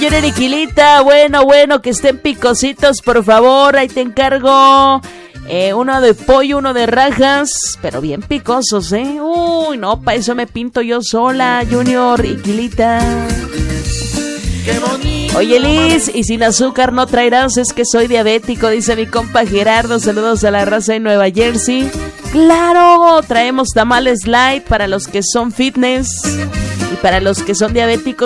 Junior y Quilita, bueno, que estén picositos, por favor, ahí te encargo. Uno de pollo, uno de rajas, pero bien picosos, ¿eh? Uy, no, para eso me pinto yo sola, Junior y Quilita. Qué bonito. Oye, Liz, y sin azúcar no traerás, es que soy diabético, dice mi compa Gerardo. Saludos a la raza de Nueva Jersey. Claro, traemos tamales light para los que son fitness y para los que son diabéticos.